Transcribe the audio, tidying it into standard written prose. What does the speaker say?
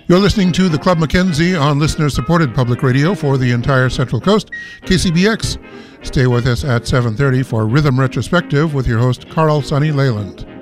You're listening to the Club Mackenzie on listener-supported public radio for the entire Central Coast, KCBX. Stay with us at 7:30 for Rhythm Retrospective with your host, Carl Sonny Leyland.